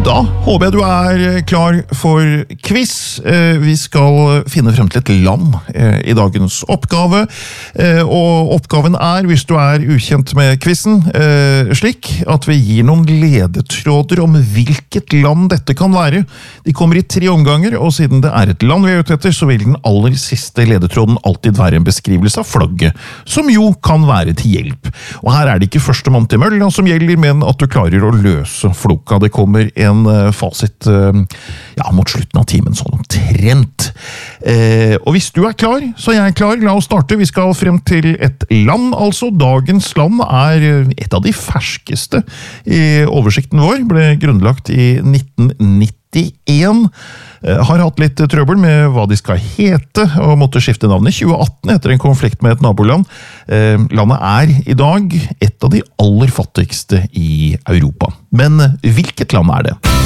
Da håper jeg du klar for quiz. Vi skal finne frem til et land i dagens oppgave. Og oppgaven hvis du ukjent med quizen, slik at vi gir noen ledetråder om hvilket land dette kan være. De kommer i 3 omganger, og siden det et land vi ute etter, så vil den aller siste ledetråden alltid være en beskrivelse av flagget, som jo kan være til hjelp. Og her det ikke første mann til mølla som gjelder, men at du klarer å løse floka. Det kommer en fasit mot slutten av timen, sånn omtrent. Og hvis du klar, så jeg klar. La oss starte. Vi skal frem til et land, altså. Dagens land et av de ferskeste i oversikten vår. Ble grunnlagt i 1991. Har hatt litt trøbbel med hva de skal hete, og måtte skifte navn i 2018 etter en konflikt med et naboland. Landet i dag et av de aller fattigste i Europa. Men hvilket land det?